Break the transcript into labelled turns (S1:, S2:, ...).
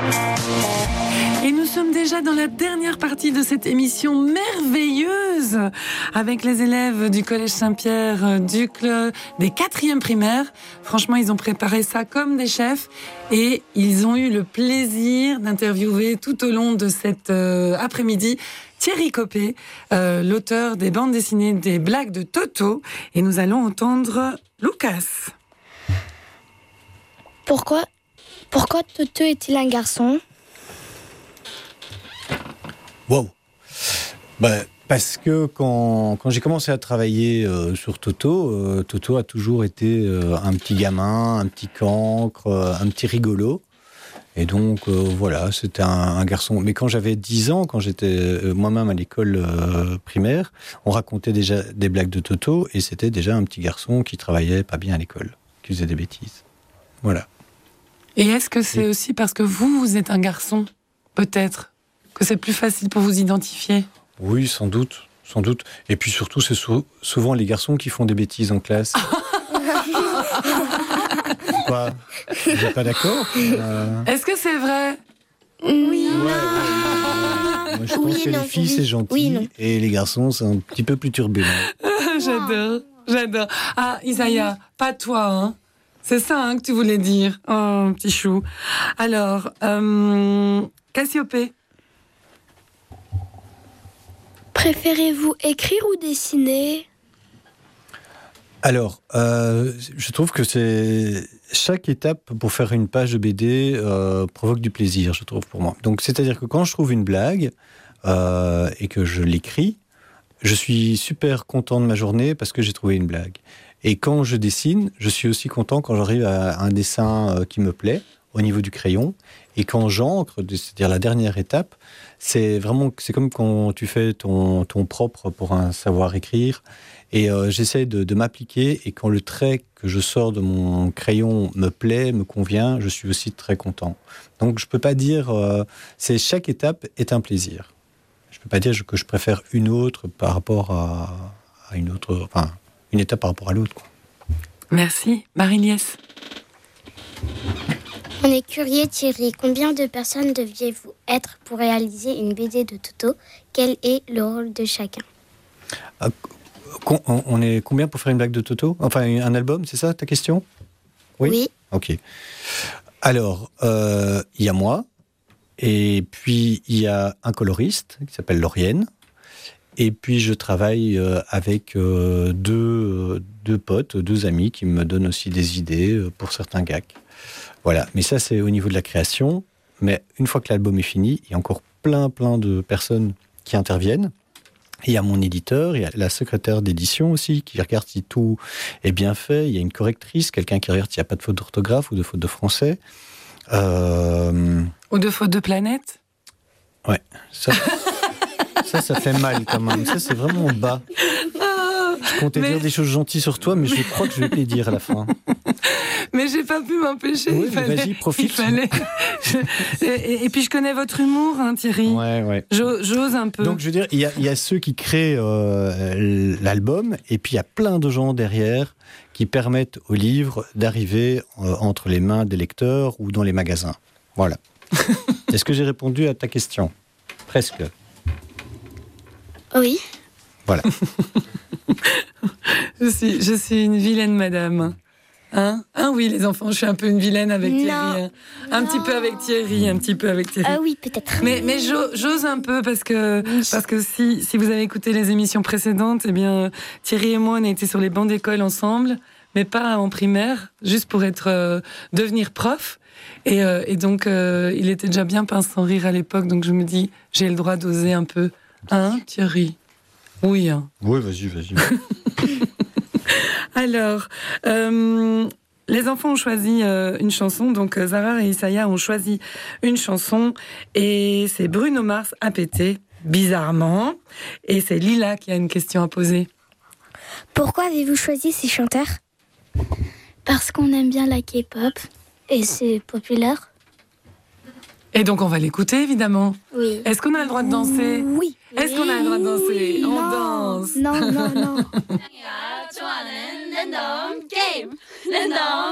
S1: Et nous sommes déjà dans la dernière partie de cette émission merveilleuse avec les élèves du Collège Saint-Pierre, du club des 4e primaires. Franchement, ils ont préparé ça comme des chefs et ils ont eu le plaisir d'interviewer tout au long de cet après-midi Thierry Coppée, l'auteur des bandes dessinées des blagues de Toto. Et nous allons entendre Lucas.
S2: Pourquoi Toto est-il un garçon ?
S3: Wow. Parce que quand j'ai commencé à travailler sur Toto, Toto a toujours été un petit gamin, un petit cancre, un petit rigolo. Et donc, voilà, c'était un garçon. Mais quand j'avais 10 ans, quand j'étais moi-même à l'école primaire, on racontait déjà des blagues de Toto et c'était déjà un petit garçon qui travaillait pas bien à l'école, qui faisait des bêtises. Voilà.
S1: Et est-ce que c'est aussi parce que vous êtes un garçon, peut-être, que c'est plus facile pour vous identifier ?
S3: Oui, sans doute. Et puis surtout, c'est souvent les garçons qui font des bêtises en classe. Quoi ? Vous n'êtes pas d'accord ?
S1: Est-ce que c'est vrai ?
S2: Oui.
S3: Moi, je pense que les filles, c'est gentil, et les garçons, c'est un petit peu plus turbulent.
S1: J'adore. Ah, Isaiah, pas toi, hein ? C'est ça que tu voulais dire. Oh, petit chou. Alors, Cassiopée.
S2: Préférez-vous écrire ou dessiner ?
S3: Alors, je trouve que chaque étape pour faire une page de BD provoque du plaisir, je trouve, pour moi. Donc, c'est-à-dire que quand je trouve une blague et que je l'écris, je suis super content de ma journée parce que j'ai trouvé une blague. Et quand je dessine, je suis aussi content quand j'arrive à un dessin qui me plaît au niveau du crayon. Et quand j'encre, c'est-à-dire la dernière étape, c'est comme quand tu fais ton propre pour un savoir écrire. Et j'essaie de m'appliquer. Et quand le trait que je sors de mon crayon me plaît, me convient, je suis aussi très content. Donc je peux pas dire, chaque étape est un plaisir. Je peux pas dire que je préfère une autre par rapport à une autre, enfin une étape par rapport à l'autre, quoi.
S1: Merci, Marie-Liesse.
S2: On est curieux, Thierry. Combien de personnes deviez-vous être pour réaliser une BD de Toto ? Quel est le rôle de chacun ?
S3: On est combien pour faire une blague de Toto ? Enfin, un album, c'est ça ta question ?
S2: Oui.
S3: Ok. Alors, il y a moi, et puis il y a un coloriste qui s'appelle Laurienne, et puis je travaille avec deux potes, 2 amis qui me donnent aussi des idées pour certains gags. Voilà, mais ça c'est au niveau de la création. Mais une fois que l'album est fini, il y a encore plein de personnes qui interviennent. Il y a mon éditeur, il y a la secrétaire d'édition aussi qui regarde si tout est bien fait. Il y a une correctrice, quelqu'un qui regarde s'il n'y a pas de faute d'orthographe ou de faute de français.
S1: Ou de faute de planète ?
S3: Ouais, ça fait mal quand même. Ça c'est vraiment bas. Je comptais dire des choses gentilles sur toi, mais je crois que je vais te les dire à la fin.
S1: Mais j'ai pas pu m'empêcher.
S3: Oui, vas-y, profite.
S1: Et puis je connais votre humour, Thierry.
S3: Ouais.
S1: J'ose un peu.
S3: Donc je veux dire, il y a ceux qui créent l'album, et puis il y a plein de gens derrière qui permettent au livre d'arriver entre les mains des lecteurs ou dans les magasins. Voilà. Est-ce que j'ai répondu à ta question ? Presque.
S2: Oui.
S3: Voilà.
S1: Je suis une vilaine madame. Hein oui, les enfants, je suis un peu une vilaine avec Thierry. Un petit peu avec Thierry.
S2: Ah oui, peut-être.
S1: Mais j'ose un peu parce que si vous avez écouté les émissions précédentes, eh bien Thierry et moi on a été sur les bancs d'école ensemble, mais pas en primaire, juste pour devenir prof. Et donc il était déjà bien pince sans rire à l'époque, donc je me dis j'ai le droit d'oser un peu. Hein, Thierry ? Oui.
S3: Oui, vas-y.
S1: Alors, les enfants ont choisi une chanson, donc Zara et Isaiah ont choisi une chanson, et c'est Bruno Mars a pété, bizarrement, et c'est Lila qui a une question à poser.
S2: Pourquoi avez-vous choisi ces chanteurs ? Parce qu'on aime bien la K-pop, et c'est populaire.
S1: Et donc on va l'écouter, évidemment.
S2: Oui.
S1: Est-ce qu'on a le droit de danser ?
S2: Oui.
S1: Est-ce qu'on a le droit de danser ?
S2: Non.
S1: On danse.
S2: Non.
S4: 좋아하는 랜덤 게임 랜덤